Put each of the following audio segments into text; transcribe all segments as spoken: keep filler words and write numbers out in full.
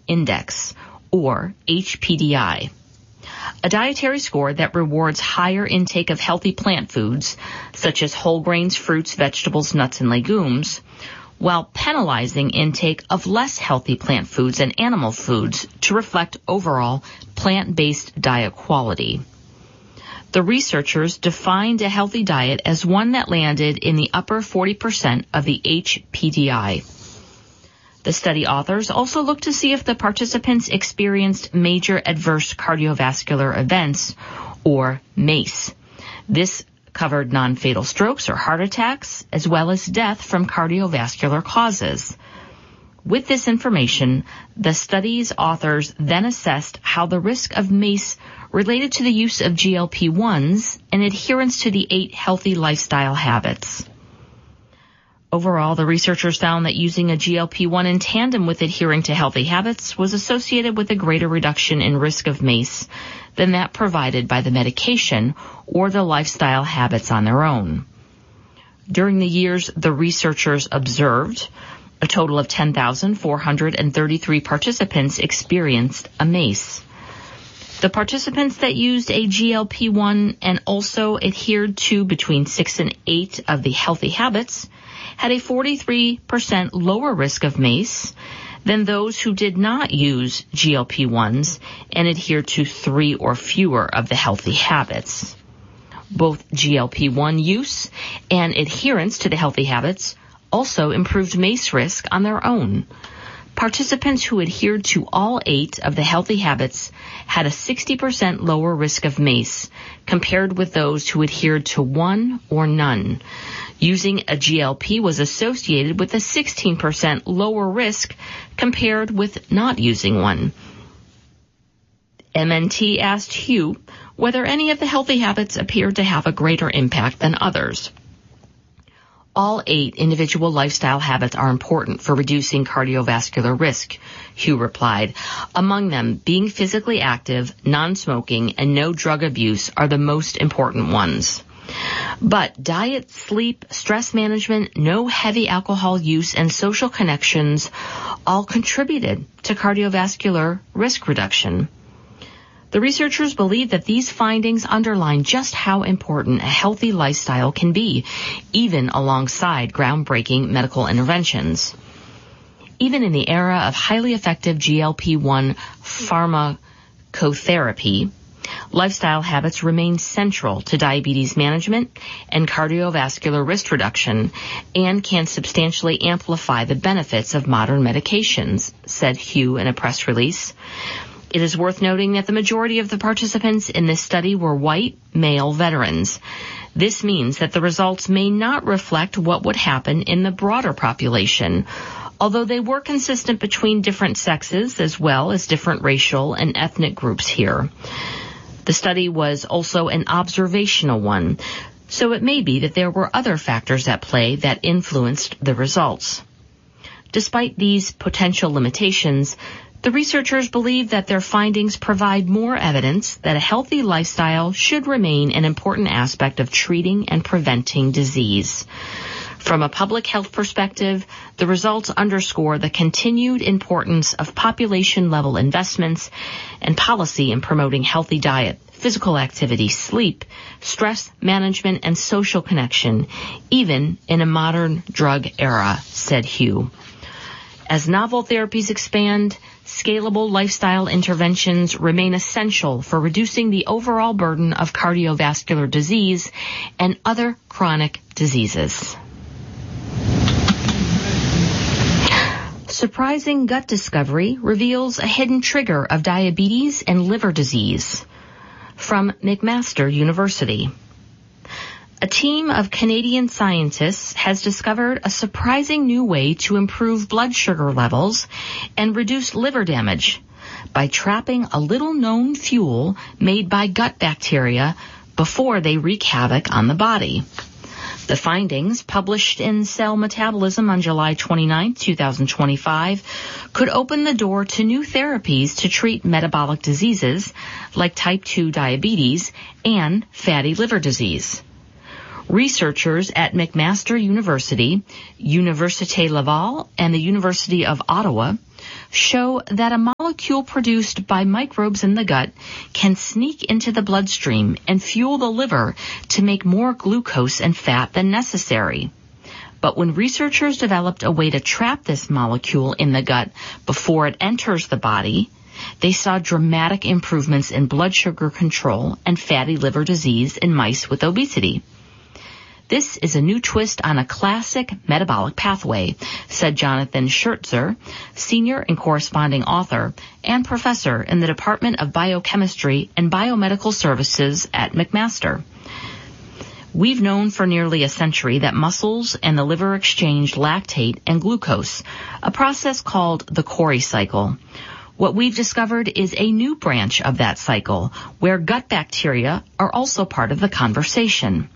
Index, or H P D I, a dietary score that rewards higher intake of healthy plant foods, such as whole grains, fruits, vegetables, nuts, and legumes, while penalizing intake of less healthy plant foods and animal foods to reflect overall plant-based diet quality. The researchers defined a healthy diet as one that landed in the upper forty percent of the H P D I. The study authors also looked to see if the participants experienced major adverse cardiovascular events, or MACE. This covered non-fatal strokes or heart attacks, as well as death from cardiovascular causes. With this information, the study's authors then assessed how the risk of MACE related to the use of G L P ones and adherence to the eight healthy lifestyle habits. Overall, the researchers found that using a G L P one in tandem with adhering to healthy habits was associated with a greater reduction in risk of MACE than that provided by the medication or the lifestyle habits on their own. During the years the researchers observed, a total of ten thousand four hundred thirty-three participants experienced a MACE. The participants that used a G L P one and also adhered to between six and eight of the healthy habits had a forty-three percent lower risk of MACE than those who did not use G L P ones and adhered to three or fewer of the healthy habits. Both G L P one use and adherence to the healthy habits also improved MACE risk on their own. Participants who adhered to all eight of the healthy habits had a sixty percent lower risk of MACE compared with those who adhered to one or none. Using a G L P was associated with a sixteen percent lower risk compared with not using one. M N T asked Hugh whether any of the healthy habits appeared to have a greater impact than others. All eight individual lifestyle habits are important for reducing cardiovascular risk, Hugh replied. Among them, being physically active, non-smoking, and no drug abuse are the most important ones. But diet, sleep, stress management, no heavy alcohol use, and social connections all contributed to cardiovascular risk reduction. The researchers believe that these findings underline just how important a healthy lifestyle can be, even alongside groundbreaking medical interventions. Even in the era of highly effective G L P one pharmacotherapy, lifestyle habits remain central to diabetes management and cardiovascular risk reduction and can substantially amplify the benefits of modern medications, said Hugh in a press release. It is worth noting that the majority of the participants in this study were white, male veterans. This means that the results may not reflect what would happen in the broader population, although they were consistent between different sexes as well as different racial and ethnic groups here. The study was also an observational one, so it may be that there were other factors at play that influenced the results. Despite these potential limitations, the researchers believe that their findings provide more evidence that a healthy lifestyle should remain an important aspect of treating and preventing disease. From a public health perspective, the results underscore the continued importance of population-level investments and policy in promoting healthy diet, physical activity, sleep, stress management, and social connection, even in a modern drug era, said Hugh. As novel therapies expand, scalable lifestyle interventions remain essential for reducing the overall burden of cardiovascular disease and other chronic diseases. Surprising gut discovery reveals a hidden trigger of diabetes and liver disease. From McMaster University. A team of Canadian scientists has discovered a surprising new way to improve blood sugar levels and reduce liver damage by trapping a little-known fuel made by gut bacteria before they wreak havoc on the body. The findings, published in Cell Metabolism on July twenty-ninth, twenty twenty-five, could open the door to new therapies to treat metabolic diseases like type two diabetes and fatty liver disease. Researchers at McMaster University, Université Laval, and the University of Ottawa show that a molecule produced by microbes in the gut can sneak into the bloodstream and fuel the liver to make more glucose and fat than necessary. But when researchers developed a way to trap this molecule in the gut before it enters the body, they saw dramatic improvements in blood sugar control and fatty liver disease in mice with obesity. This is a new twist on a classic metabolic pathway, said Jonathan Schertzer, senior and corresponding author and professor in the Department of Biochemistry and Biomedical Services at McMaster. We've known for nearly a century that muscles and the liver exchange lactate and glucose, a process called the Cori cycle. What we've discovered is a new branch of that cycle, where gut bacteria are also part of the conversation.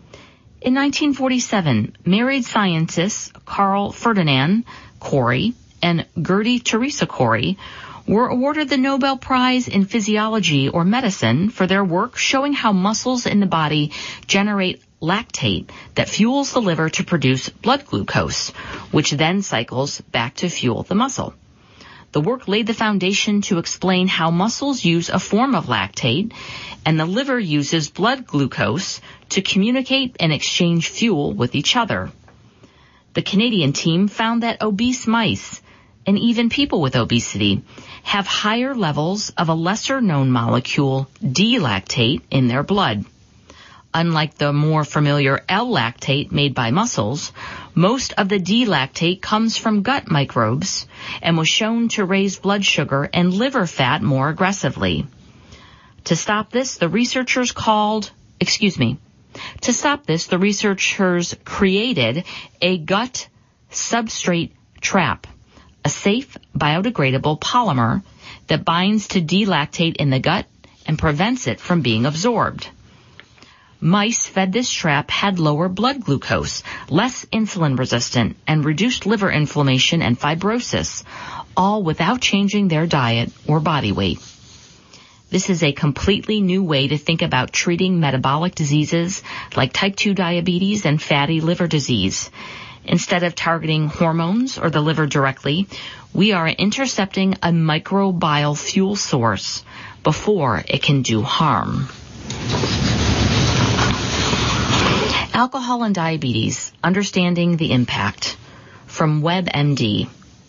In nineteen forty-seven, married scientists Carl Ferdinand Cori and Gertie Teresa Cori were awarded the Nobel Prize in Physiology or Medicine for their work showing how muscles in the body generate lactate that fuels the liver to produce blood glucose, which then cycles back to fuel the muscle. The work laid the foundation to explain how muscles use a form of lactate and the liver uses blood glucose to communicate and exchange fuel with each other. The Canadian team found that obese mice, and even people with obesity, have higher levels of a lesser-known molecule, D-lactate, in their blood. Unlike the more familiar L-lactate made by muscles, most of the D-lactate comes from gut microbes and was shown to raise blood sugar and liver fat more aggressively. To stop this, the researchers called, excuse me, to stop this, the researchers created a gut substrate trap, a safe biodegradable polymer that binds to D-lactate in the gut and prevents it from being absorbed. Mice fed this trap had lower blood glucose, less insulin resistant, and reduced liver inflammation and fibrosis, all without changing their diet or body weight. This is a completely new way to think about treating metabolic diseases like type two diabetes and fatty liver disease. Instead of targeting hormones or the liver directly, we are intercepting a microbial fuel source before it can do harm. Alcohol and diabetes, understanding the impact, from WebMD.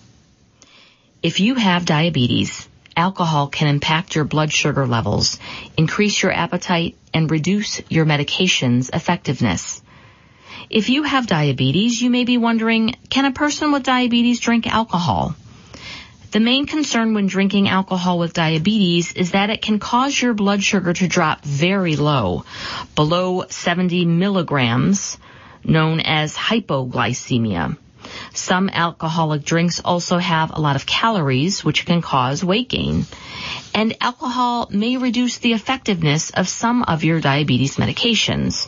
If you have diabetes, alcohol can impact your blood sugar levels, increase your appetite, and reduce your medication's effectiveness. If you have diabetes, you may be wondering, can a person with diabetes drink alcohol? The main concern when drinking alcohol with diabetes is that it can cause your blood sugar to drop very low, below seventy milligrams, known as hypoglycemia. Some alcoholic drinks also have a lot of calories, which can cause weight gain. And alcohol may reduce the effectiveness of some of your diabetes medications.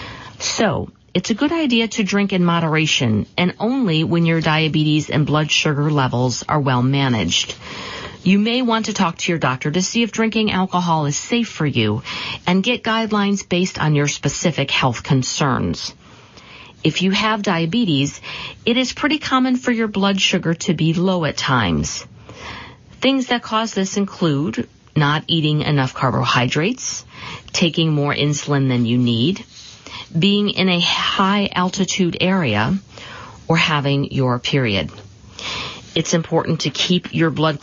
So, it's a good idea to drink in moderation and only when your diabetes and blood sugar levels are well managed. You may want to talk to your doctor to see if drinking alcohol is safe for you and get guidelines based on your specific health concerns. If you have diabetes, it is pretty common for your blood sugar to be low at times. Things that cause this include not eating enough carbohydrates, taking more insulin than you need, being in a high altitude area, or having your period. It's important to keep your blood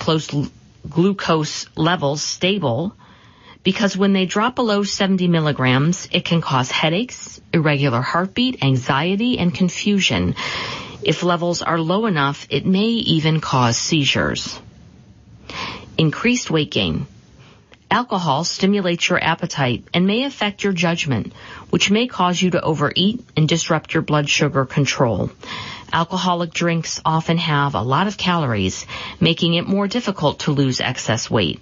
glucose levels stable because when they drop below seventy milligrams, it can cause headaches, irregular heartbeat, anxiety, and confusion. If levels are low enough, it may even cause seizures. Increased weight gain. Alcohol stimulates your appetite and may affect your judgment, which may cause you to overeat and disrupt your blood sugar control. Alcoholic drinks often have a lot of calories, making it more difficult to lose excess weight.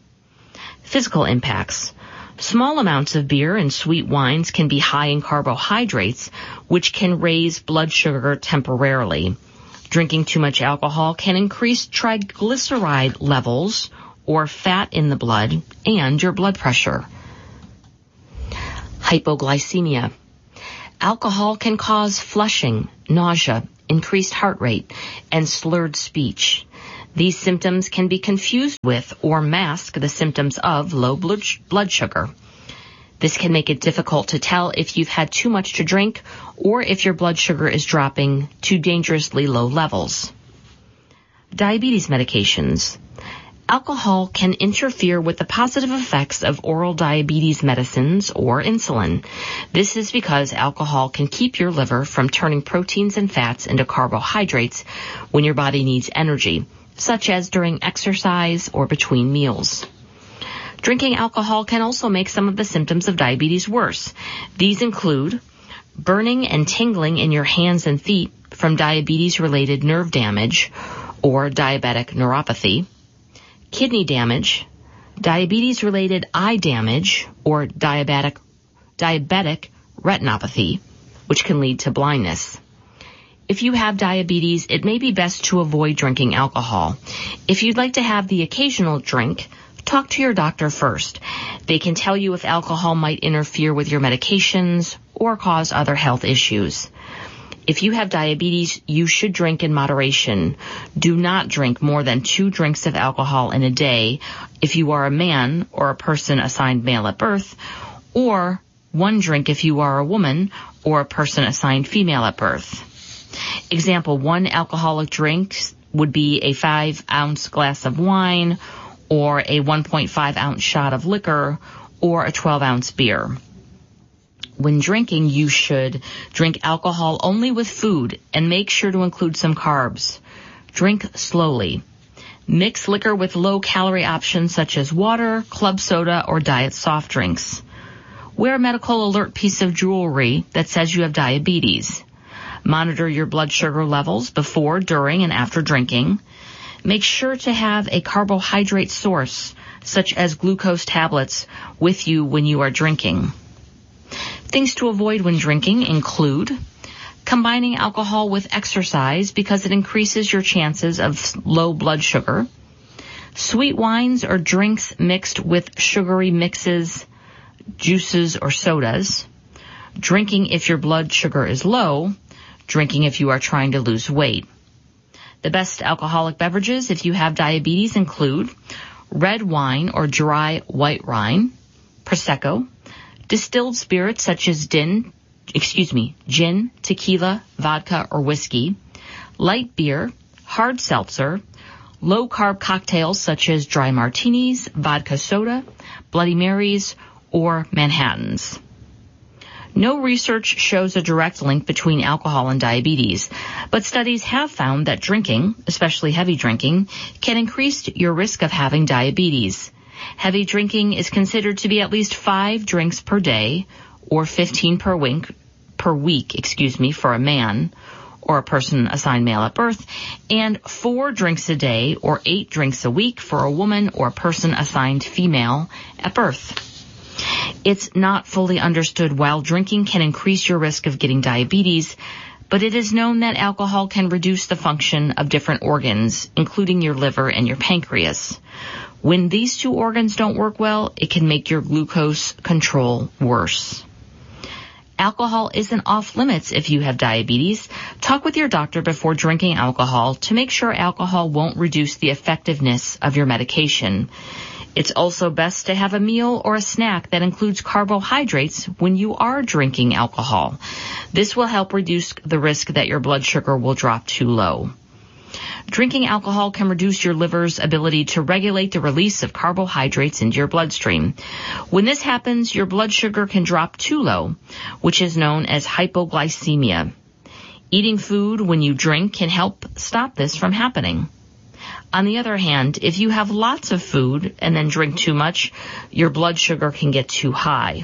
Physical impacts. Small amounts of beer and sweet wines can be high in carbohydrates, which can raise blood sugar temporarily. Drinking too much alcohol can increase triglyceride levels, or fat in the blood, and your blood pressure. Hypoglycemia. Alcohol can cause flushing, nausea, increased heart rate, and slurred speech. These symptoms can be confused with or mask the symptoms of low blood sugar. This can make it difficult to tell if you've had too much to drink or if your blood sugar is dropping to dangerously low levels. Diabetes medications. Alcohol can interfere with the positive effects of oral diabetes medicines or insulin. This is because alcohol can keep your liver from turning proteins and fats into carbohydrates when your body needs energy, such as during exercise or between meals. Drinking alcohol can also make some of the symptoms of diabetes worse. These include burning and tingling in your hands and feet from diabetes-related nerve damage or diabetic neuropathy, kidney damage, diabetes-related eye damage or diabetic, diabetic retinopathy, which can lead to blindness. If you have diabetes, it may be best to avoid drinking alcohol. If you'd like to have the occasional drink, talk to your doctor first. They can tell you if alcohol might interfere with your medications or cause other health issues. If you have diabetes, you should drink in moderation. Do not drink more than two drinks of alcohol in a day if you are a man or a person assigned male at birth, or one drink if you are a woman or a person assigned female at birth. Example, one alcoholic drink would be a five ounce glass of wine or a one point five ounce shot of liquor or a twelve ounce beer. When drinking, you should drink alcohol only with food and make sure to include some carbs. Drink slowly. Mix liquor with low-calorie options such as water, club soda, or diet soft drinks. Wear a medical alert piece of jewelry that says you have diabetes. Monitor your blood sugar levels before, during, and after drinking. Make sure to have a carbohydrate source, such as glucose tablets, with you when you are drinking. Things to avoid when drinking include combining alcohol with exercise because it increases your chances of low blood sugar, sweet wines or drinks mixed with sugary mixes, juices, or sodas, drinking if your blood sugar is low, drinking if you are trying to lose weight. The best alcoholic beverages if you have diabetes include red wine or dry white wine, Prosecco, distilled spirits such as gin, excuse me, gin, tequila, vodka, or whiskey, light beer, hard seltzer, low-carb cocktails such as dry martinis, vodka soda, Bloody Marys, or Manhattans. No research shows a direct link between alcohol and diabetes, but studies have found that drinking, especially heavy drinking, can increase your risk of having diabetes. Heavy drinking is considered to be at least five drinks per day or fifteen per week, per week, excuse me, for a man or a person assigned male at birth, and four drinks a day or eight drinks a week for a woman or a person assigned female at birth. It's not fully understood why drinking can increase your risk of getting diabetes, but it is known that alcohol can reduce the function of different organs, including your liver and your pancreas. When these two organs don't work well, it can make your glucose control worse. Alcohol isn't off limits if you have diabetes. Talk with your doctor before drinking alcohol to make sure alcohol won't reduce the effectiveness of your medication. It's also best to have a meal or a snack that includes carbohydrates when you are drinking alcohol. This will help reduce the risk that your blood sugar will drop too low. Drinking alcohol can reduce your liver's ability to regulate the release of carbohydrates into your bloodstream. When this happens, your blood sugar can drop too low, which is known as hypoglycemia. Eating food when you drink can help stop this from happening. On the other hand, if you have lots of food and then drink too much, your blood sugar can get too high.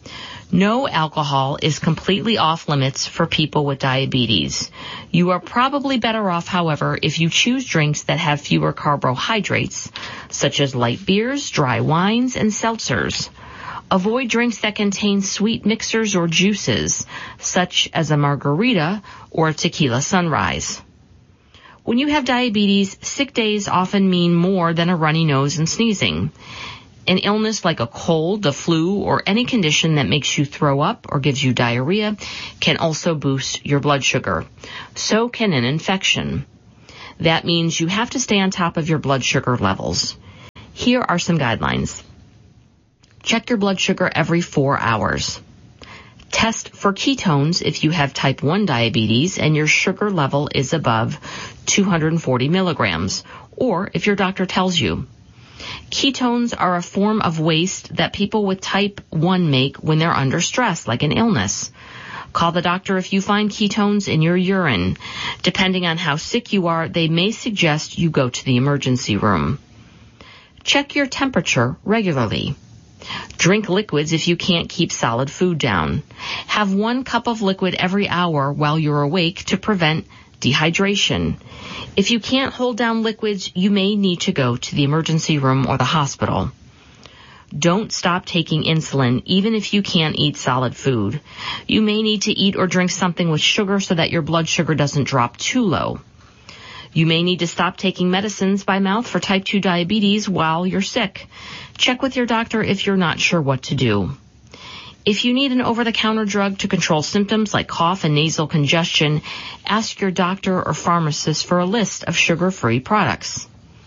No alcohol is completely off limits for people with diabetes. You are probably better off, however, if you choose drinks that have fewer carbohydrates, such as light beers, dry wines, and seltzers. Avoid drinks that contain sweet mixers or juices, such as a margarita or a tequila sunrise. When you have diabetes, sick days often mean more than a runny nose and sneezing. An illness like a cold, the flu, or any condition that makes you throw up or gives you diarrhea can also boost your blood sugar. So can an infection. That means you have to stay on top of your blood sugar levels. Here are some guidelines. Check your blood sugar every four hours. Test for ketones if you have type one diabetes and your sugar level is above two hundred forty milligrams, or if your doctor tells you. Ketones are a form of waste that people with type one make when they're under stress, like an illness. Call the doctor if you find ketones in your urine. Depending on how sick you are, they may suggest you go to the emergency room. Check your temperature regularly. Drink liquids if you can't keep solid food down. Have one cup of liquid every hour while you're awake to prevent dehydration. If you can't hold down liquids, you may need to go to the emergency room or the hospital. Don't stop taking insulin even if you can't eat solid food. You may need to eat or drink something with sugar so that your blood sugar doesn't drop too low. You may need to stop taking medicines by mouth for type two diabetes while you're sick. Check with your doctor if you're not sure what to do. If you need an over-the-counter drug to control symptoms like cough and nasal congestion, ask your doctor or pharmacist for a list of sugar-free products.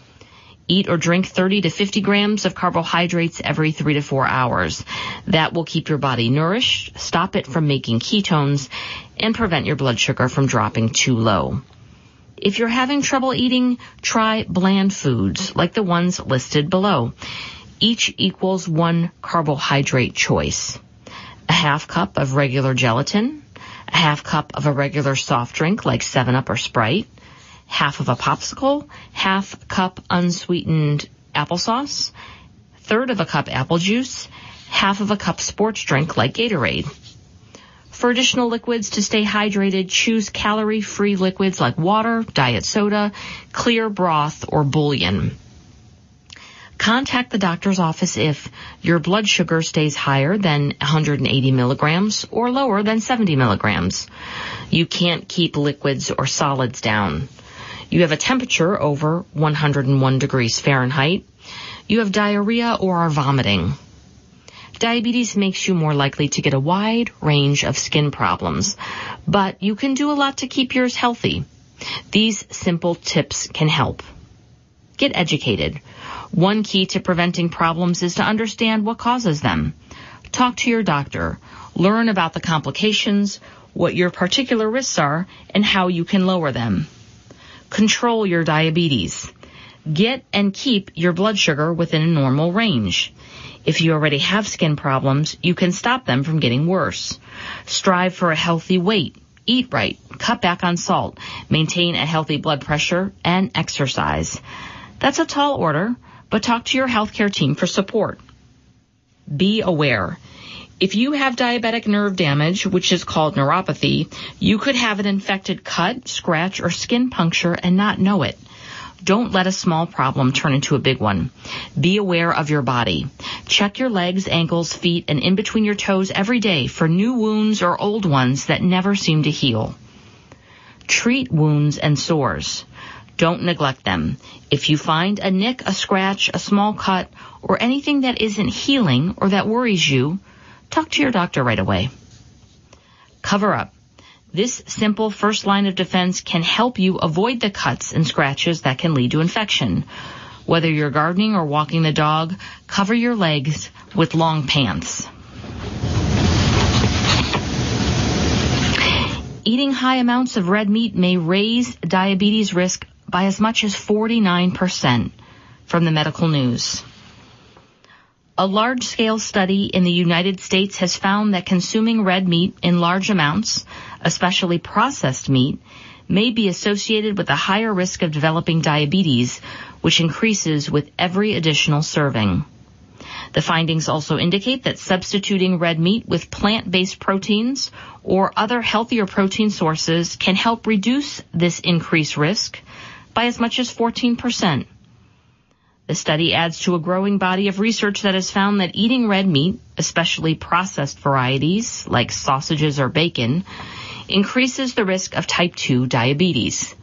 Eat or drink thirty to fifty grams of carbohydrates every three to four hours. That will keep your body nourished, stop it from making ketones, and prevent your blood sugar from dropping too low. If you're having trouble eating, try bland foods like the ones listed below. Each equals one carbohydrate choice. A half cup of regular gelatin, a half cup of a regular soft drink like seven up or Sprite, half of a popsicle, half cup unsweetened applesauce, third of a cup apple juice, half of a cup sports drink like Gatorade. For additional liquids to stay hydrated, choose calorie-free liquids like water, diet soda, clear broth, or bouillon. Contact the doctor's office if your blood sugar stays higher than one hundred eighty milligrams or lower than seventy milligrams. You can't keep liquids or solids down. You have a temperature over one hundred one degrees Fahrenheit. You have diarrhea or are vomiting. Diabetes makes you more likely to get a wide range of skin problems, but you can do a lot to keep yours healthy. These simple tips can help. Get educated. One key to preventing problems is to understand what causes them. Talk to your doctor. Learn about the complications, what your particular risks are, and how you can lower them. Control your diabetes. Get and keep your blood sugar within a normal range. If you already have skin problems, you can stop them from getting worse. Strive for a healthy weight. Eat right. Cut back on salt. Maintain a healthy blood pressure and exercise. That's a tall order, but talk to your healthcare team for support. Be aware. If you have diabetic nerve damage, which is called neuropathy, you could have an infected cut, scratch, or skin puncture and not know it. Don't let a small problem turn into a big one. Be aware of your body. Check your legs, ankles, feet, and in between your toes every day for new wounds or old ones that never seem to heal. Treat wounds and sores. Don't neglect them. If you find a nick, a scratch, a small cut, or anything that isn't healing or that worries you, talk to your doctor right away. Cover up. This simple first line of defense can help you avoid the cuts and scratches that can lead to infection. Whether you're gardening or walking the dog, cover your legs with long pants. Eating high amounts of red meat may raise diabetes risk by as much as forty-nine percent from the medical news. A large-scale study in the United States has found that consuming red meat in large amounts, especially processed meat, may be associated with a higher risk of developing diabetes, which increases with every additional serving. The findings also indicate that substituting red meat with plant-based proteins or other healthier protein sources can help reduce this increased risk by as much as fourteen percent. The study adds to a growing body of research that has found that eating red meat, especially processed varieties like sausages or bacon, increases the risk of type two diabetes.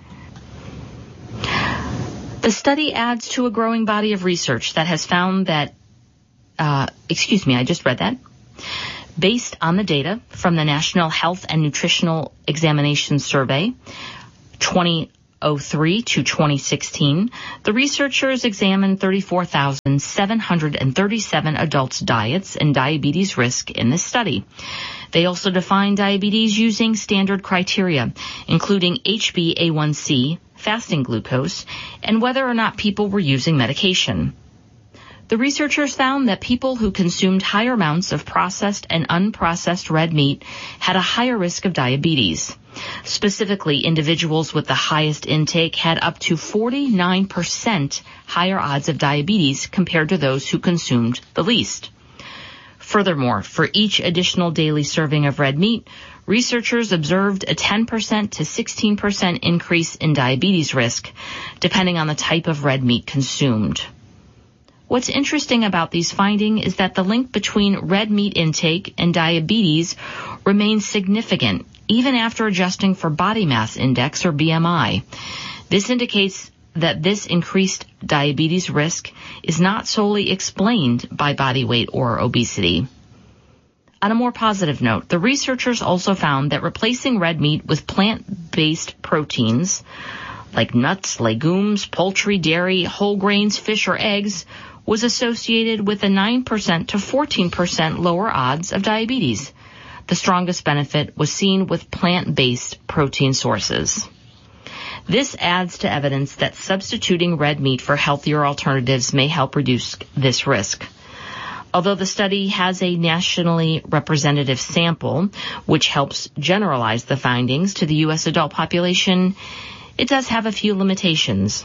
The study adds to a growing body of research that has found that, uh, excuse me, I just read that. Based on the data from the National Health and Nutritional Examination Survey twenty oh three to twenty sixteen, the researchers examined thirty-four thousand seven hundred thirty-seven adults' diets and diabetes risk in this study. They also defined diabetes using standard criteria, including H b A one C, fasting glucose, and whether or not people were using medication. The researchers found that people who consumed higher amounts of processed and unprocessed red meat had a higher risk of diabetes. Specifically, individuals with the highest intake had up to forty-nine percent higher odds of diabetes compared to those who consumed the least. Furthermore, for each additional daily serving of red meat, researchers observed a ten percent to sixteen percent increase in diabetes risk, depending on the type of red meat consumed. What's interesting about these findings is that the link between red meat intake and diabetes remains significant, even after adjusting for body mass index or B M I. This indicates that this increased diabetes risk is not solely explained by body weight or obesity. On a more positive note, the researchers also found that replacing red meat with plant-based proteins like nuts, legumes, poultry, dairy, whole grains, fish, or eggs was associated with a nine percent to fourteen percent lower odds of diabetes. The strongest benefit was seen with plant-based protein sources. This adds to evidence that substituting red meat for healthier alternatives may help reduce this risk. Although the study has a nationally representative sample, which helps generalize the findings to the U S adult population, it does have a few limitations.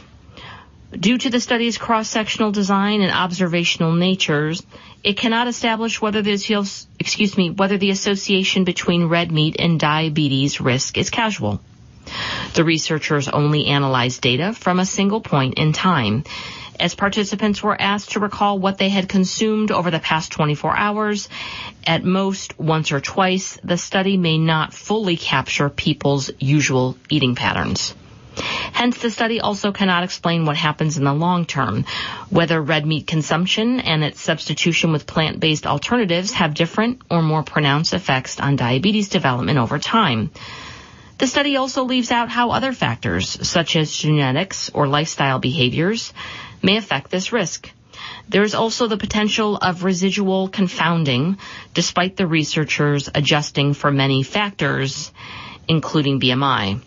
Due to the study's cross-sectional design and observational natures, it cannot establish whether the, excuse me, whether the association between red meat and diabetes risk is causal. The researchers only analyzed data from a single point in time. As participants were asked to recall what they had consumed over the past twenty-four hours, at most once or twice, the study may not fully capture people's usual eating patterns. Hence, the study also cannot explain what happens in the long term, whether red meat consumption and its substitution with plant-based alternatives have different or more pronounced effects on diabetes development over time. The study also leaves out how other factors, such as genetics or lifestyle behaviors, may affect this risk. There is also the potential of residual confounding, despite the researchers adjusting for many factors, including B M I.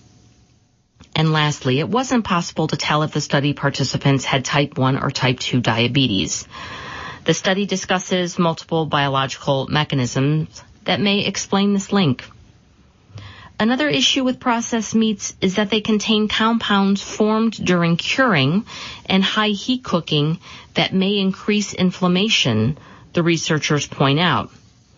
And lastly, it wasn't possible to tell if the study participants had type one or type two diabetes. The study discusses multiple biological mechanisms that may explain this link. Another issue with processed meats is that they contain compounds formed during curing and high heat cooking that may increase inflammation, the researchers point out.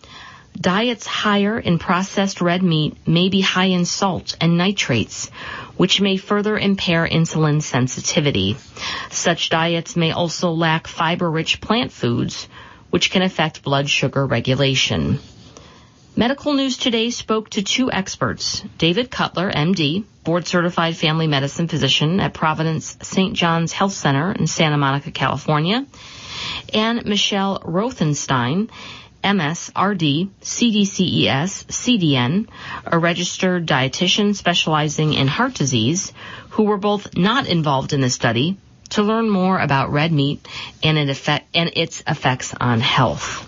Diets higher in processed red meat may be high in salt and nitrates, which may further impair insulin sensitivity. Such diets may also lack fiber-rich plant foods, which can affect blood sugar regulation. Medical News Today spoke to two experts, David Cutler, M D, board-certified family medicine physician at Providence Saint John's Health Center in Santa Monica, California, and Michelle Rothenstein, M S, R D, C D C E S, C D N, a registered dietitian specializing in heart disease, who were both not involved in the study, to learn more about red meat and, it effect, and its effects on health.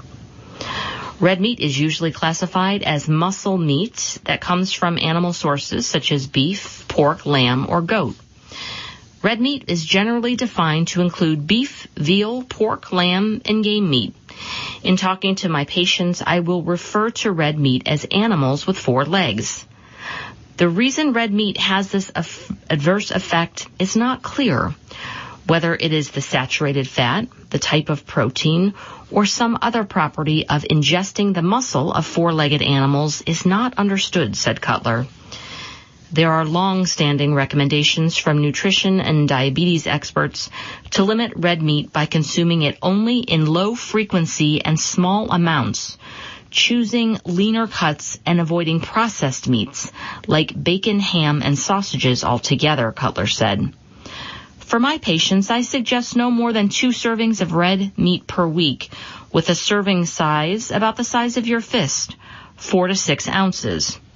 Red meat is usually classified as muscle meat that comes from animal sources such as beef, pork, lamb, or goat. Red meat is generally defined to include beef, veal, pork, lamb, and game meat. In talking to my patients, I will refer to red meat as animals with four legs. The reason red meat has this adverse effect is not clear. Whether it is the saturated fat, the type of protein, or some other property of ingesting the muscle of four-legged animals is not understood, said Cutler. There are long-standing recommendations from nutrition and diabetes experts to limit red meat by consuming it only in low frequency and small amounts, choosing leaner cuts and avoiding processed meats like bacon, ham, and sausages altogether, Cutler said. For my patients, I suggest no more than two servings of red meat per week, with a serving size about the size of your fist, four to six ounces.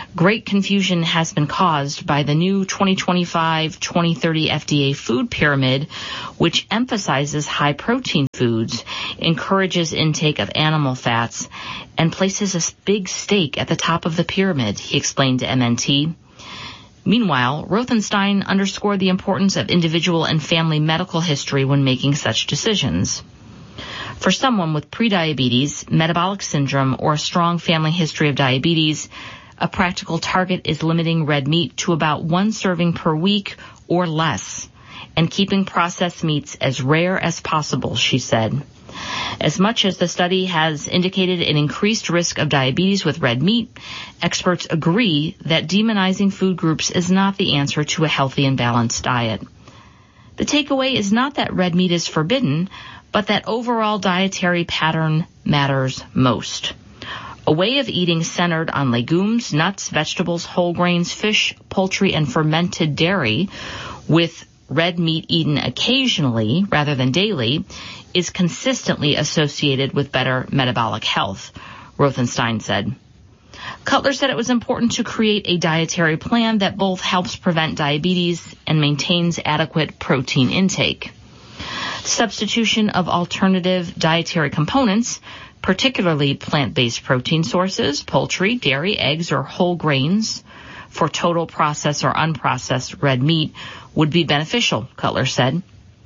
Great confusion has been caused by the new twenty twenty-five twenty thirty F D A food pyramid, which emphasizes high-protein foods, encourages intake of animal fats, and places a big stake at the top of the pyramid, he explained to M N T. Meanwhile, Rothenstein underscored the importance of individual and family medical history when making such decisions. For someone with prediabetes, metabolic syndrome, or a strong family history of diabetes, a practical target is limiting red meat to about one serving per week or less, and keeping processed meats as rare as possible, she said. As much as the study has indicated an increased risk of diabetes with red meat, experts agree that demonizing food groups is not the answer to a healthy and balanced diet. The takeaway is not that red meat is forbidden, but that overall dietary pattern matters most. A way of eating centered on legumes, nuts, vegetables, whole grains, fish, poultry, and fermented dairy, with red meat eaten occasionally rather than daily, is consistently associated with better metabolic health, Rothenstein said. Cutler said it was important to create a dietary plan that both helps prevent diabetes and maintains adequate protein intake. Substitution of alternative dietary components, particularly plant-based protein sources, poultry, dairy, eggs, or whole grains, for total processed or unprocessed red meat would be beneficial, Cutler said.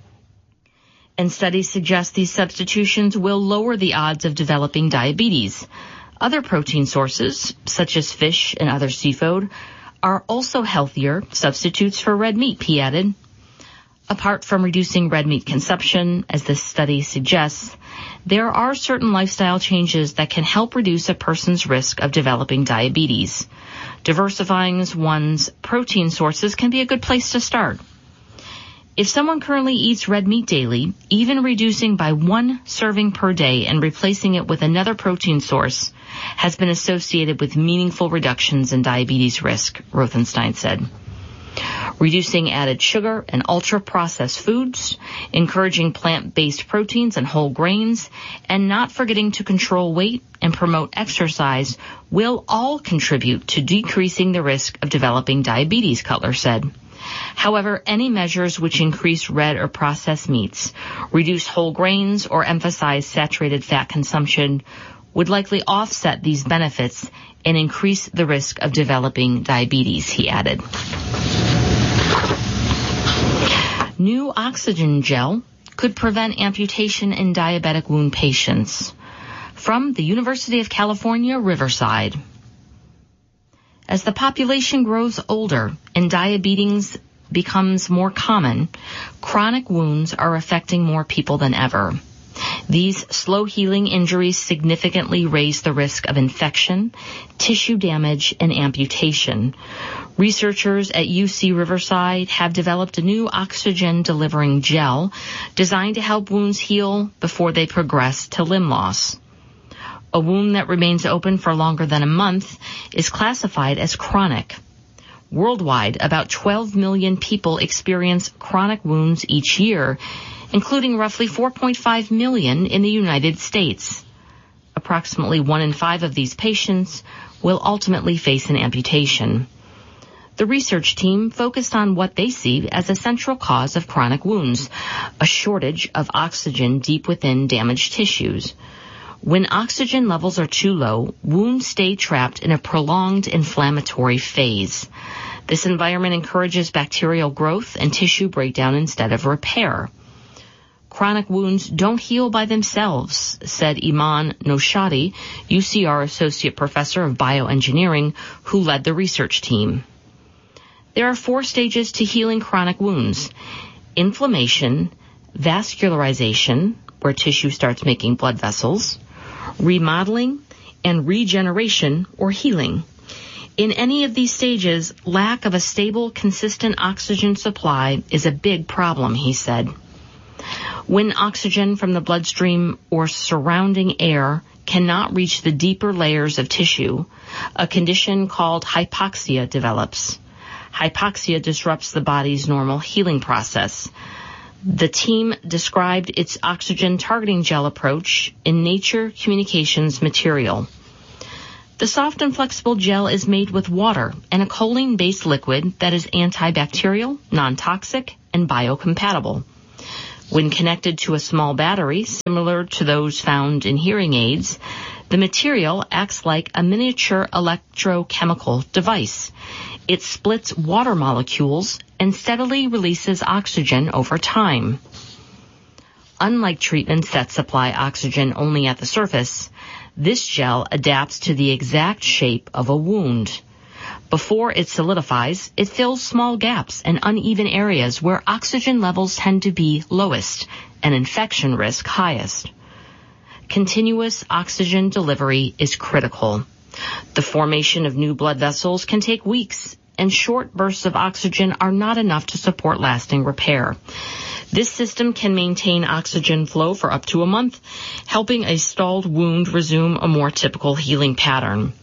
And studies suggest these substitutions will lower the odds of developing diabetes. Other protein sources, such as fish and other seafood, are also healthier substitutes for red meat, he added. Apart from reducing red meat consumption, as this study suggests, there are certain lifestyle changes that can help reduce a person's risk of developing diabetes. Diversifying one's protein sources can be a good place to start. If someone currently eats red meat daily, even reducing by one serving per day and replacing it with another protein source has been associated with meaningful reductions in diabetes risk, Rothenstein said. Reducing added sugar and ultra-processed foods, encouraging plant-based proteins and whole grains, and not forgetting to control weight and promote exercise will all contribute to decreasing the risk of developing diabetes, Cutler said. However, any measures which increase red or processed meats, reduce whole grains, or emphasize saturated fat consumption would likely offset these benefits and increase the risk of developing diabetes, he added. New oxygen gel could prevent amputation in diabetic wound patients. From the University of California, Riverside. As the population grows older and diabetes becomes more common, chronic wounds are affecting more people than ever. These slow-healing injuries significantly raise the risk of infection, tissue damage, and amputation. Researchers at U C Riverside have developed a new oxygen-delivering gel designed to help wounds heal before they progress to limb loss. A wound that remains open for longer than a month is classified as chronic. Worldwide, about twelve million people experience chronic wounds each year, including roughly four point five million in the United States. Approximately one in five of these patients will ultimately face an amputation. The research team focused on what they see as a central cause of chronic wounds, a shortage of oxygen deep within damaged tissues. When oxygen levels are too low, wounds stay trapped in a prolonged inflammatory phase. This environment encourages bacterial growth and tissue breakdown instead of repair. Chronic wounds don't heal by themselves, said Iman Noshadi, U C R Associate Professor of Bioengineering, who led the research team. There are four stages to healing chronic wounds: inflammation, vascularization, where tissue starts making blood vessels, remodeling, and regeneration or healing. In any of these stages, lack of a stable, consistent oxygen supply is a big problem, he said. When oxygen from the bloodstream or surrounding air cannot reach the deeper layers of tissue, a condition called hypoxia develops. Hypoxia disrupts the body's normal healing process. The team described its oxygen targeting gel approach in Nature Communications material. The soft and flexible gel is made with water and a choline-based liquid that is antibacterial, non-toxic, and biocompatible. When connected to a small battery, similar to those found in hearing aids, the material acts like a miniature electrochemical device. It splits water molecules and steadily releases oxygen over time. Unlike treatments that supply oxygen only at the surface, this gel adapts to the exact shape of a wound. Before it solidifies, it fills small gaps and uneven areas where oxygen levels tend to be lowest and infection risk highest. Continuous oxygen delivery is critical. The formation of new blood vessels can take weeks, and short bursts of oxygen are not enough to support lasting repair. This system can maintain oxygen flow for up to a month, helping a stalled wound resume a more typical healing pattern.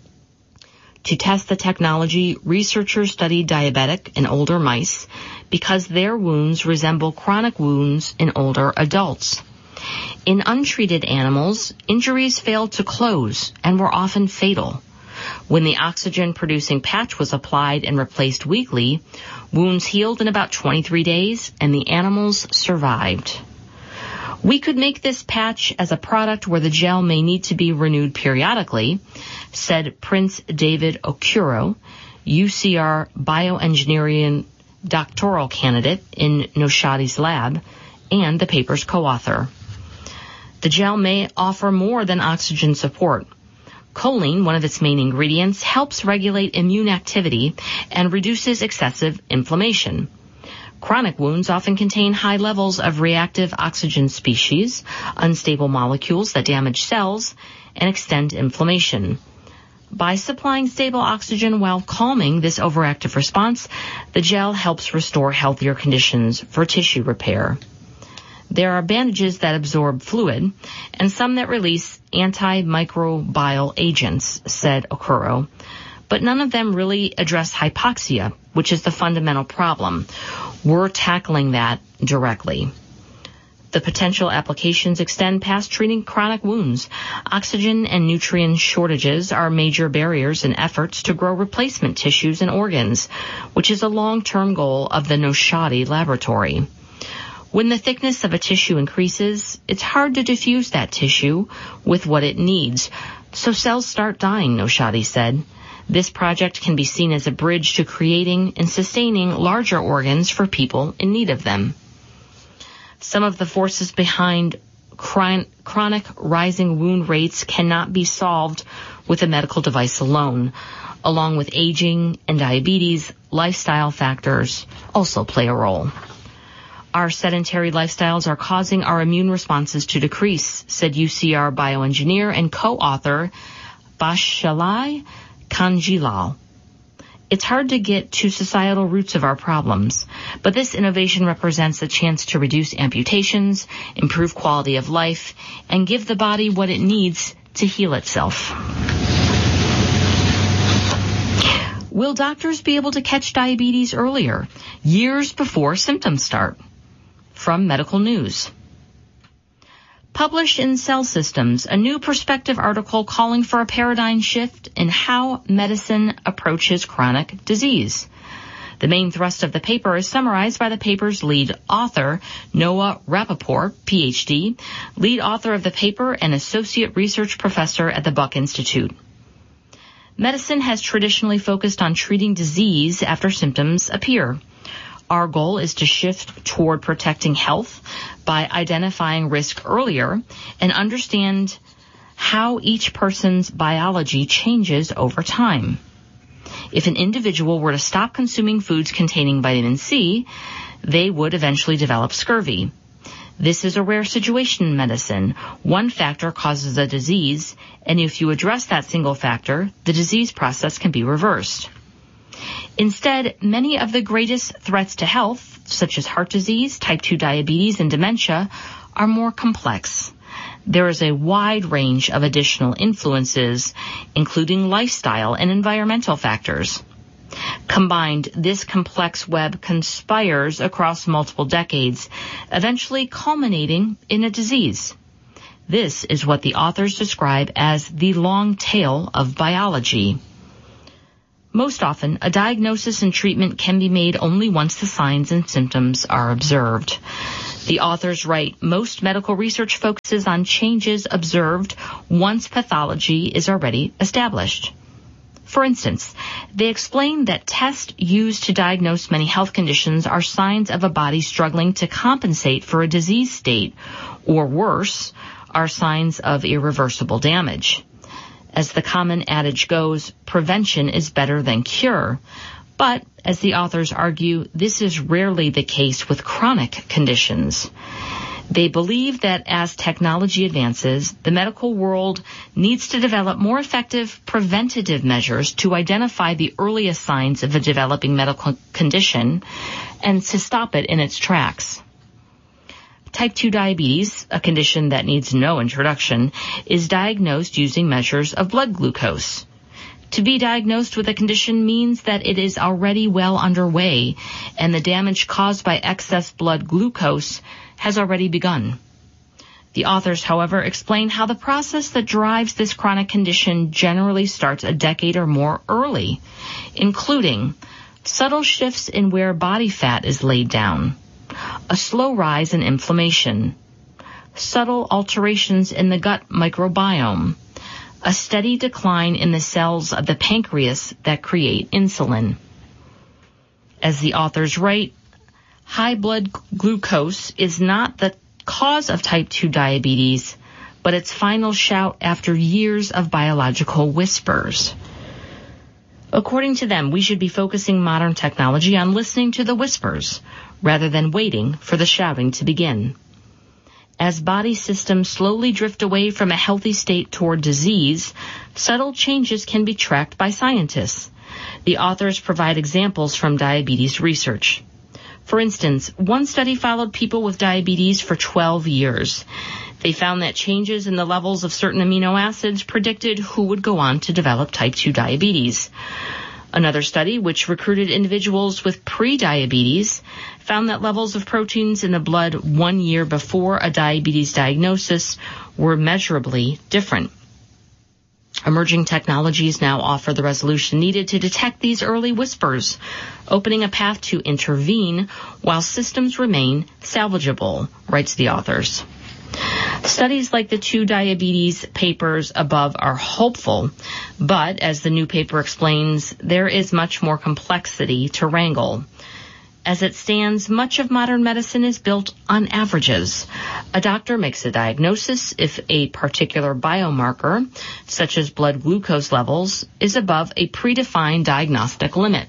To test the technology, researchers studied diabetic and older mice because their wounds resemble chronic wounds in older adults. In untreated animals, injuries failed to close and were often fatal. When the oxygen-producing patch was applied and replaced weekly, wounds healed in about twenty-three days and the animals survived. We could make this patch as a product where the gel may need to be renewed periodically, said Prince David Okuro, U C R bioengineering doctoral candidate in Noshadi's lab and the paper's co-author. The gel may offer more than oxygen support. Choline, one of its main ingredients, helps regulate immune activity and reduces excessive inflammation. Chronic wounds often contain high levels of reactive oxygen species, unstable molecules that damage cells and extend inflammation. By supplying stable oxygen while calming this overactive response, the gel helps restore healthier conditions for tissue repair. There are bandages that absorb fluid and some that release antimicrobial agents, said Okuro. But none of them really address hypoxia, which is the fundamental problem. We're tackling that directly. The potential applications extend past treating chronic wounds. Oxygen and nutrient shortages are major barriers in efforts to grow replacement tissues and organs, which is a long-term goal of the Noshadi laboratory. When the thickness of a tissue increases, it's hard to diffuse that tissue with what it needs, so cells start dying, Noshadi said. This project can be seen as a bridge to creating and sustaining larger organs for people in need of them. Some of the forces behind chronic rising wound rates cannot be solved with a medical device alone. Along with aging and diabetes, lifestyle factors also play a role. Our sedentary lifestyles are causing our immune responses to decrease, said U C R bioengineer and co-author Bashalai Kanjilal. It's hard to get to societal roots of our problems, but this innovation represents a chance to reduce amputations, improve quality of life, and give the body what it needs to heal itself. Will doctors be able to catch diabetes earlier, years before symptoms start? From Medical News. Published in Cell Systems, a new perspective article calling for a paradigm shift in how medicine approaches chronic disease. The main thrust of the paper is summarized by the paper's lead author, Noah Rappaport, P H D, lead author of the paper and associate research professor at the Buck Institute. Medicine has traditionally focused on treating disease after symptoms appear. Our goal is to shift toward protecting health by identifying risk earlier and understand how each person's biology changes over time. If an individual were to stop consuming foods containing vitamin C, they would eventually develop scurvy. This is a rare situation in medicine. One factor causes a disease, and if you address that single factor, the disease process can be reversed. Instead, many of the greatest threats to health, such as heart disease, type two diabetes, and dementia, are more complex. There is a wide range of additional influences, including lifestyle and environmental factors. Combined, this complex web conspires across multiple decades, eventually culminating in a disease. This is what the authors describe as the long tail of biology. Most often, a diagnosis and treatment can be made only once the signs and symptoms are observed. The authors write, most medical research focuses on changes observed once pathology is already established. For instance, they explain that tests used to diagnose many health conditions are signs of a body struggling to compensate for a disease state, or worse, are signs of irreversible damage. As the common adage goes, prevention is better than cure. But, as the authors argue, this is rarely the case with chronic conditions. They believe that as technology advances, the medical world needs to develop more effective preventative measures to identify the earliest signs of a developing medical condition and to stop it in its tracks. Type two diabetes, a condition that needs no introduction, is diagnosed using measures of blood glucose. To be diagnosed with a condition means that it is already well underway, and the damage caused by excess blood glucose has already begun. The authors, however, explain how the process that drives this chronic condition generally starts a decade or more early, including subtle shifts in where body fat is laid down, a slow rise in inflammation, subtle alterations in the gut microbiome, a steady decline in the cells of the pancreas that create insulin. As the authors write, high blood glucose is not the cause of type two diabetes, but its final shout after years of biological whispers. According to them, we should be focusing modern technology on listening to the whispers rather than waiting for the shouting to begin. As body systems slowly drift away from a healthy state toward disease, subtle changes can be tracked by scientists. The authors provide examples from diabetes research. For instance, one study followed people with diabetes for twelve years. They found that changes in the levels of certain amino acids predicted who would go on to develop type two diabetes. Another study, which recruited individuals with pre-diabetes, found that levels of proteins in the blood one year before a diabetes diagnosis were measurably different. Emerging technologies now offer the resolution needed to detect these early whispers, opening a path to intervene while systems remain salvageable, writes the authors. Studies like the two diabetes papers above are hopeful, but as the new paper explains, there is much more complexity to wrangle. As it stands, much of modern medicine is built on averages. A doctor makes a diagnosis if a particular biomarker, such as blood glucose levels, is above a predefined diagnostic limit.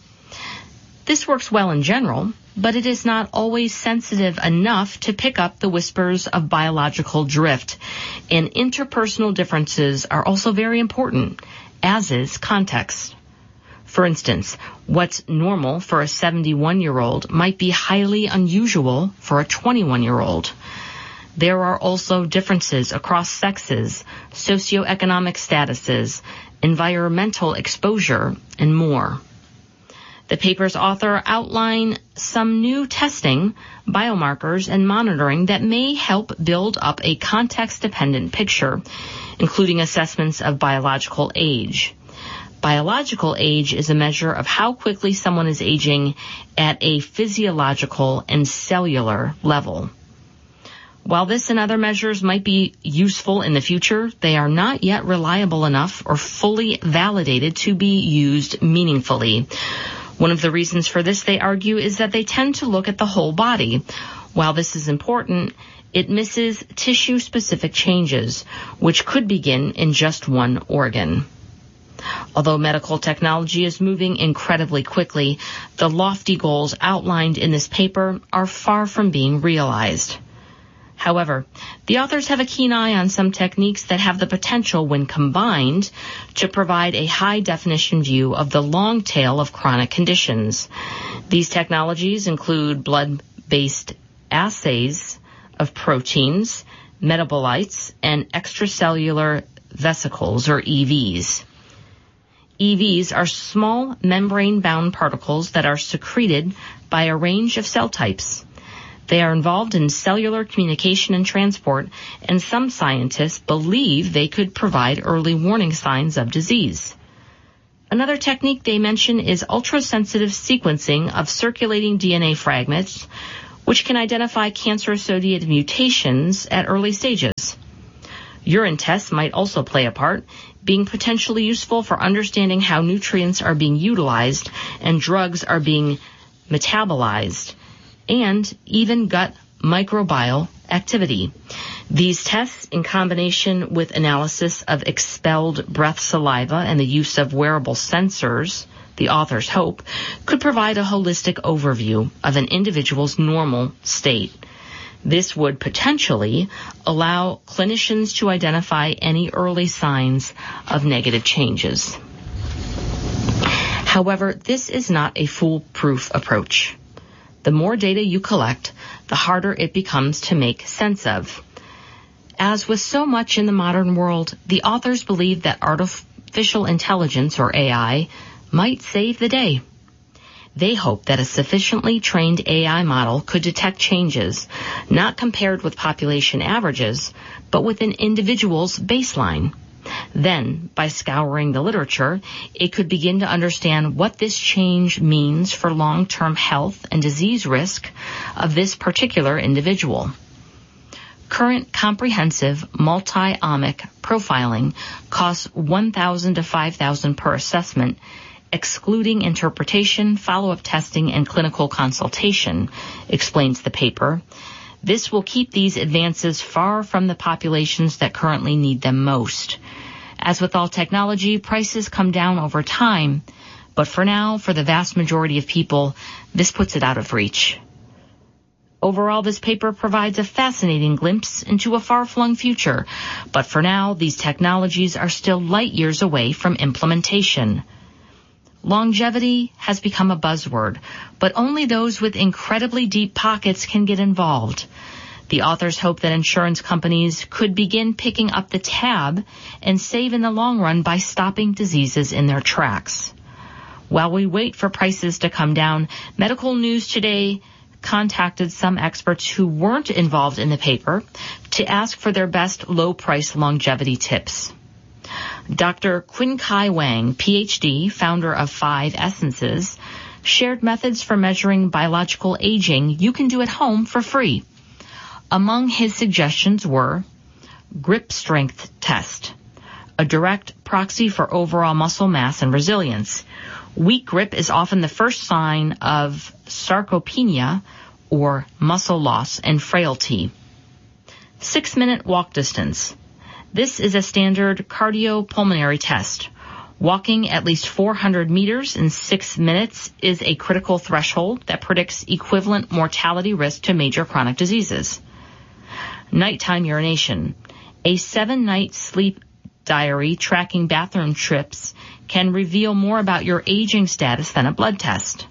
This works well in general, but it is not always sensitive enough to pick up the whispers of biological drift, and interpersonal differences are also very important, as is context. For instance, what's normal for a seventy-one-year-old might be highly unusual for a twenty-one-year-old. There are also differences across sexes, socioeconomic statuses, environmental exposure, and more. The paper's author outline some new testing, biomarkers, and monitoring that may help build up a context-dependent picture, including assessments of biological age. Biological age is a measure of how quickly someone is aging at a physiological and cellular level. While this and other measures might be useful in the future, they are not yet reliable enough or fully validated to be used meaningfully. One of the reasons for this, they argue, is that they tend to look at the whole body. While this is important, it misses tissue-specific changes, which could begin in just one organ. Although medical technology is moving incredibly quickly, the lofty goals outlined in this paper are far from being realized. However, the authors have a keen eye on some techniques that have the potential, when combined, to provide a high-definition view of the long tail of chronic conditions. These technologies include blood-based assays of proteins, metabolites, and extracellular vesicles, or E Vs. E Vs are small membrane-bound particles that are secreted by a range of cell types. They are involved in cellular communication and transport, and some scientists believe they could provide early warning signs of disease. Another technique they mention is ultrasensitive sequencing of circulating D N A fragments, which can identify cancer-associated mutations at early stages. Urine tests might also play a part, being potentially useful for understanding how nutrients are being utilized and drugs are being metabolized, and even gut microbial activity. These tests, in combination with analysis of expelled breath saliva and the use of wearable sensors, the authors hope, could provide a holistic overview of an individual's normal state. This would potentially allow clinicians to identify any early signs of negative changes. However, this is not a foolproof approach. The more data you collect, the harder it becomes to make sense of. As with so much in the modern world, the authors believe that artificial intelligence, or A I, might save the day. They hope that a sufficiently trained A I model could detect changes, not compared with population averages, but with an individual's baseline. Then, by scouring the literature, it could begin to understand what this change means for long-term health and disease risk of this particular individual. Current comprehensive multi-omic profiling costs one thousand dollars to five thousand dollars per assessment, excluding interpretation, follow-up testing, and clinical consultation, explains the paper. This will keep these advances far from the populations that currently need them most. As with all technology, prices come down over time, but for now, for the vast majority of people, this puts it out of reach. Overall, this paper provides a fascinating glimpse into a far-flung future, but for now, these technologies are still light years away from implementation. Longevity has become a buzzword, but only those with incredibly deep pockets can get involved. The authors hope that insurance companies could begin picking up the tab and save in the long run by stopping diseases in their tracks. While we wait for prices to come down, Medical News Today contacted some experts who weren't involved in the paper to ask for their best low-price longevity tips. Doctor Qin Kai Wang, P H D, founder of Five Essences, shared methods for measuring biological aging you can do at home for free. Among his suggestions were grip strength test, a direct proxy for overall muscle mass and resilience. Weak grip is often the first sign of sarcopenia, or muscle loss and frailty. Six-minute walk distance. This is a standard cardiopulmonary test. Walking at least four hundred meters in six minutes is a critical threshold that predicts equivalent mortality risk to major chronic diseases. Nighttime urination. A seven-night sleep diary tracking bathroom trips can reveal more about your aging status than a blood test.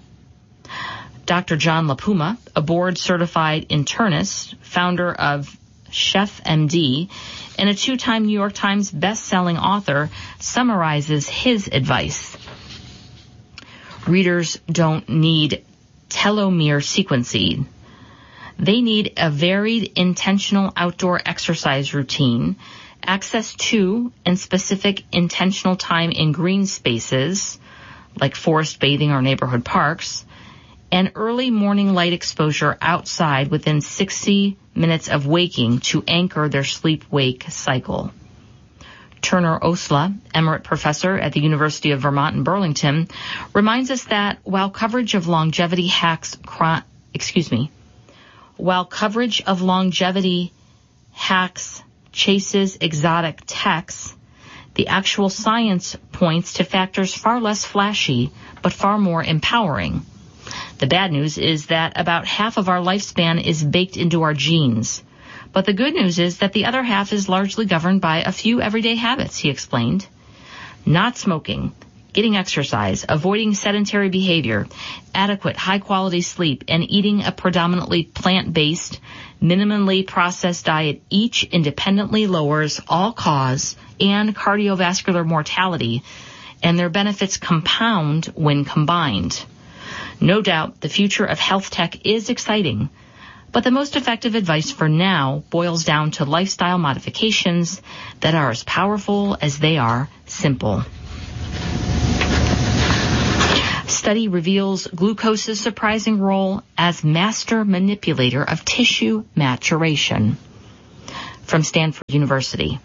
Doctor John LaPuma, a board-certified internist, founder of Chef M D, and a two-time New York Times best-selling author, summarizes his advice. Readers don't need telomere sequencing. They need a varied, intentional outdoor exercise routine, access to and specific intentional time in green spaces, like forest bathing or neighborhood parks, and early morning light exposure outside within sixty minutes of waking to anchor their sleep-wake cycle. Turner Osla, Emerite Professor at the University of Vermont in Burlington, reminds us that while coverage of longevity hacks, chron- excuse me, while coverage of longevity hacks chases exotic techs, the actual science points to factors far less flashy, but far more empowering. The bad news is that about half of our lifespan is baked into our genes. But the good news is that the other half is largely governed by a few everyday habits, he explained. Not smoking, getting exercise, avoiding sedentary behavior, adequate high-quality sleep, and eating a predominantly plant-based, minimally processed diet each independently lowers all-cause and cardiovascular mortality, and their benefits compound when combined. No doubt the future of health tech is exciting, But the most effective advice for now boils down to lifestyle modifications that are as powerful as they are simple. Study reveals glucose's surprising role as master manipulator of tissue maturation. From Stanford University.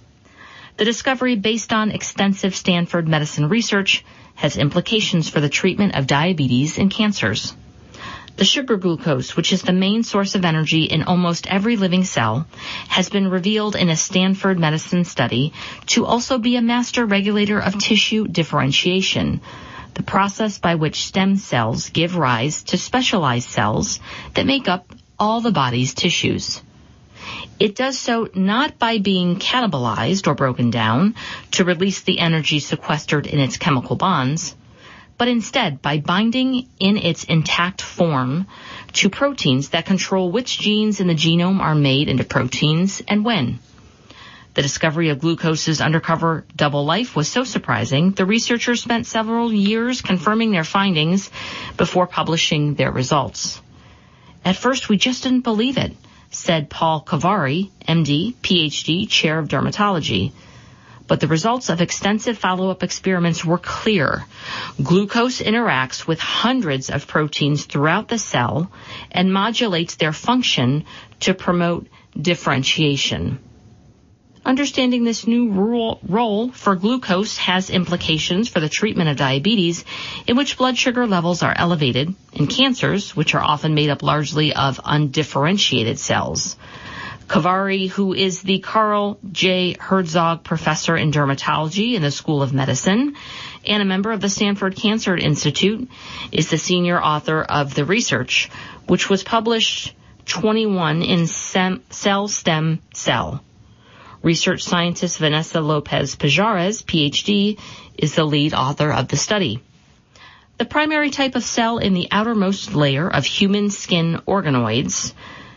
The discovery, based on extensive Stanford medicine research, has implications for the treatment of diabetes and cancers. The sugar glucose, which is the main source of energy in almost every living cell, has been revealed in a Stanford medicine study to also be a master regulator of tissue differentiation, the process by which stem cells give rise to specialized cells that make up all the body's tissues. It does so not by being catabolized or broken down to release the energy sequestered in its chemical bonds, but instead by binding in its intact form to proteins that control which genes in the genome are made into proteins and when. The discovery of glucose's undercover double life was so surprising, the researchers spent several years confirming their findings before publishing their results. At first, we just didn't believe it, said Paul Kavari, M D, P H D, chair of dermatology. But the results of extensive follow-up experiments were clear. Glucose interacts with hundreds of proteins throughout the cell and modulates their function to promote differentiation. Understanding this new role for glucose has implications for the treatment of diabetes, in which blood sugar levels are elevated, and cancers, which are often made up largely of undifferentiated cells. Kavari, who is the Carl J. Herzog Professor in Dermatology in the School of Medicine and a member of the Stanford Cancer Institute, is the senior author of the research, which was published twenty-one in Sem- Cell Stem Cell. Research scientist Vanessa Lopez Pajares, P H D, is the lead author of the study. The primary type of cell in the outermost layer of human skin organoids,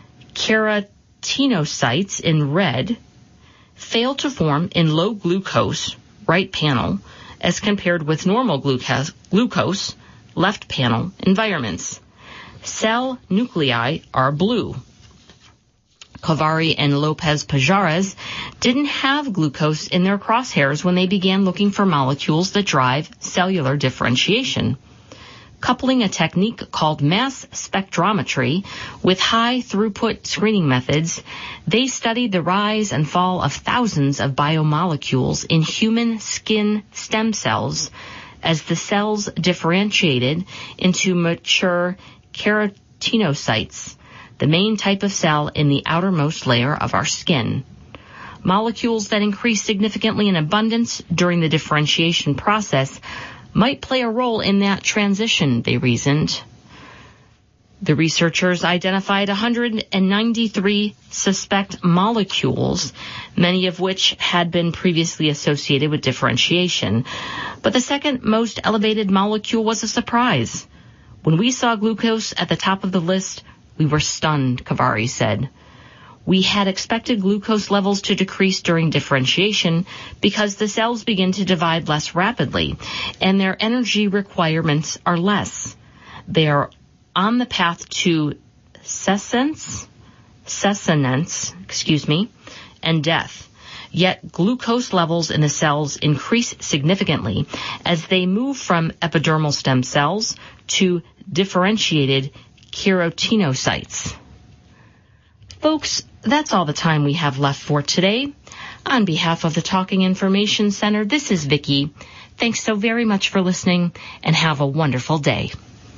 keratinocytes in red, fail to form in low glucose, right panel, as compared with normal glucose, glucose left panel environments. Cell nuclei are blue. Kavari and Lopez Pajares didn't have glucose in their crosshairs when they began looking for molecules that drive cellular differentiation. Coupling a technique called mass spectrometry with high-throughput screening methods, they studied the rise and fall of thousands of biomolecules in human skin stem cells as the cells differentiated into mature keratinocytes, the main type of cell in the outermost layer of our skin. Molecules that increase significantly in abundance during the differentiation process might play a role in that transition, they reasoned. The researchers identified one hundred ninety-three suspect molecules, many of which had been previously associated with differentiation. But the second most elevated molecule was a surprise. When we saw glucose at the top of the list, we were stunned, Kavari said. We had expected glucose levels to decrease during differentiation because the cells begin to divide less rapidly and their energy requirements are less. They are on the path to senescence, senescence, excuse me, and death. Yet glucose levels in the cells increase significantly as they move from epidermal stem cells to differentiated keratinocytes. Folks, that's all the time we have left for today. On behalf of the Talking Information Center, this is Vicki. Thanks so very much for listening, and have a wonderful day.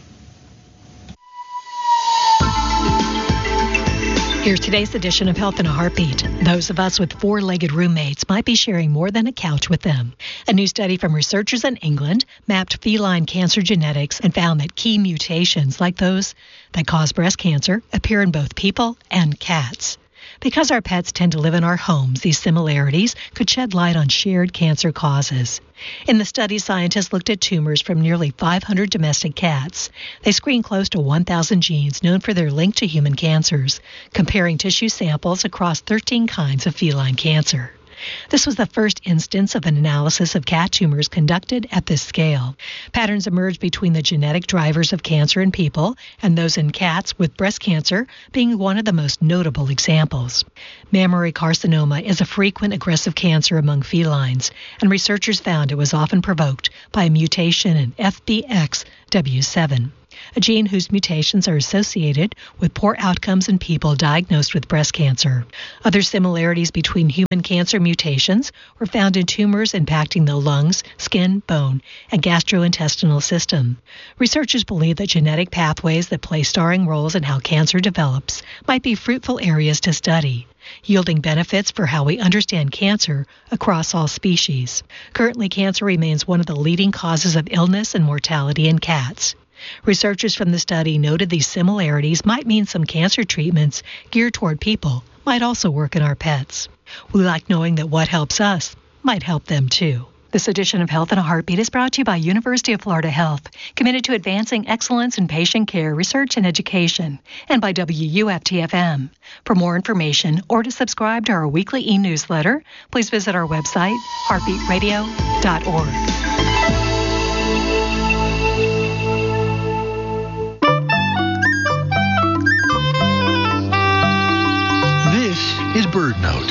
Here's today's edition of Health in a Heartbeat. Those of us with four-legged roommates might be sharing more than a couch with them. A new study from researchers in England mapped feline cancer genetics and found that key mutations like those that cause breast cancer appear in both people and cats. Because our pets tend to live in our homes, these similarities could shed light on shared cancer causes. In the study, scientists looked at tumors from nearly five hundred domestic cats. They screened close to one thousand genes known for their link to human cancers, comparing tissue samples across thirteen kinds of feline cancer. This was the first instance of an analysis of cat tumors conducted at this scale. Patterns emerged between the genetic drivers of cancer in people and those in cats, with breast cancer being one of the most notable examples. Mammary carcinoma is a frequent aggressive cancer among felines, and researchers found it was often provoked by a mutation in F B X W seven, a gene whose mutations are associated with poor outcomes in people diagnosed with breast cancer. Other similarities between human cancer mutations were found in tumors impacting the lungs, skin, bone, and gastrointestinal system. Researchers believe that genetic pathways that play starring roles in how cancer develops might be fruitful areas to study, yielding benefits for how we understand cancer across all species. Currently, cancer remains one of the leading causes of illness and mortality in cats. Researchers from the study noted these similarities might mean some cancer treatments geared toward people might also work in our pets. We like knowing that what helps us might help them too. This edition of Health in a Heartbeat is brought to you by University of Florida Health, committed to advancing excellence in patient care, research, and education, and by W U F T F M. For more information or to subscribe to our weekly e-newsletter, please visit our website, heartbeat radio dot org. Is BirdNote.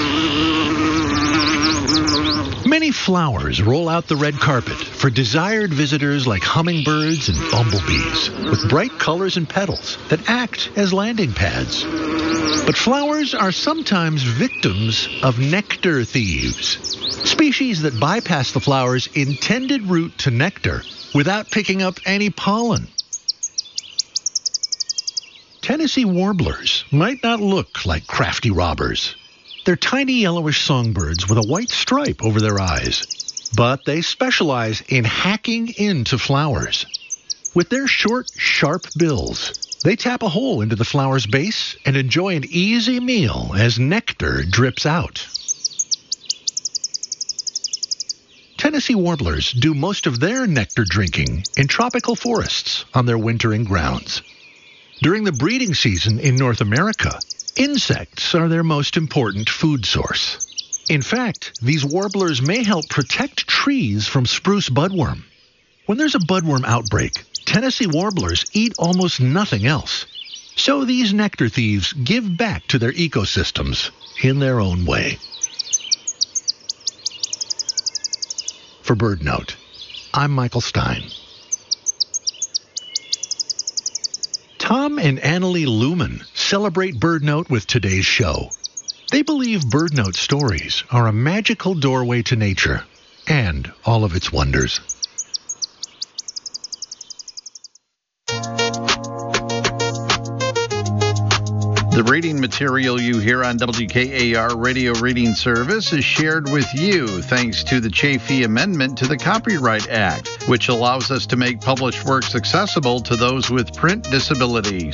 Many flowers roll out the red carpet for desired visitors like hummingbirds and bumblebees, with bright colors and petals that act as landing pads. But flowers are sometimes victims of nectar thieves, species that bypass the flower's intended route to nectar without picking up any pollen. Tennessee warblers might not look like crafty robbers. They're tiny yellowish songbirds with a white stripe over their eyes, but they specialize in hacking into flowers. With their short, sharp bills, they tap a hole into the flower's base and enjoy an easy meal as nectar drips out. Tennessee warblers do most of their nectar drinking in tropical forests on their wintering grounds. During the breeding season in North America, insects are their most important food source. In fact, these warblers may help protect trees from spruce budworm. When there's a budworm outbreak, Tennessee warblers eat almost nothing else. So these nectar thieves give back to their ecosystems in their own way. For BirdNote, I'm Michael Stein. Tom and Annalie Lumen celebrate BirdNote with today's show. They believe BirdNote stories are a magical doorway to nature and all of its wonders. The reading material you hear on W K A R Radio Reading Service is shared with you thanks to the Chafee Amendment to the Copyright Act, which allows us to make published works accessible to those with print disabilities.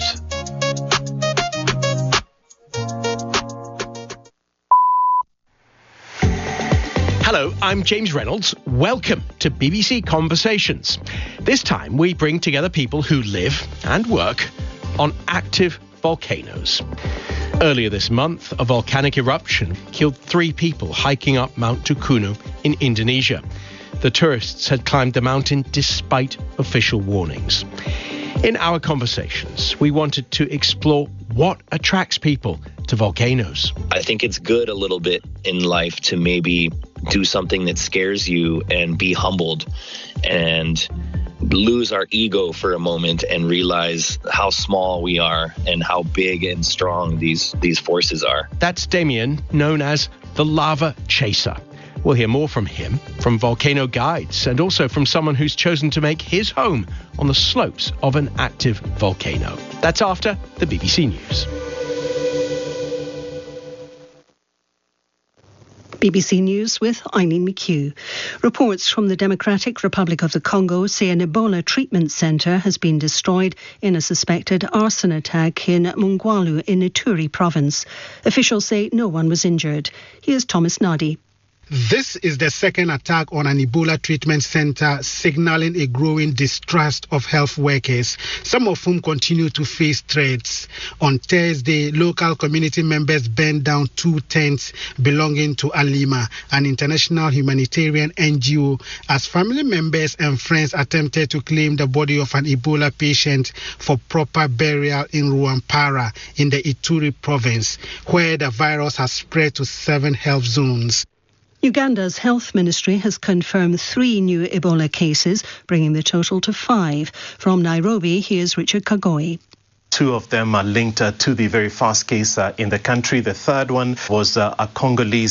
Hello, I'm James Reynolds. Welcome to B B C Conversations. This time we bring together people who live and work on active volcanoes. Earlier this month, a volcanic eruption killed three people hiking up Mount Tukunu in Indonesia. The tourists had climbed the mountain despite official warnings. In our conversations, we wanted to explore what attracts people to volcanoes. I think it's good a little bit in life to maybe do something that scares you and be humbled and lose our ego for a moment and realize how small we are and how big and strong these these forces are. That's Damien, known as the Lava Chaser. We'll hear more from him, from volcano guides, and also from someone who's chosen to make his home on the slopes of an active volcano. That's after the B B C News. B B C News with Eileen McHugh. Reports from the Democratic Republic of the Congo say an Ebola treatment centre has been destroyed in a suspected arson attack in Mungwalu in Ituri province. Officials say no one was injured. Here's Thomas Nadi. This is the second attack on an Ebola treatment center, signaling a growing distrust of health workers, some of whom continue to face threats. On Thursday, local community members burned down two tents belonging to Alima, an international humanitarian N G O, as family members and friends attempted to claim the body of an Ebola patient for proper burial in Ruampara in the Ituri province, where the virus has spread to seven health zones. Uganda's health ministry has confirmed three new Ebola cases, bringing the total to five. From Nairobi, here's Richard Kagoi. Two of them are linked uh, to the very first case uh, in the country. The third one was uh, a Congolese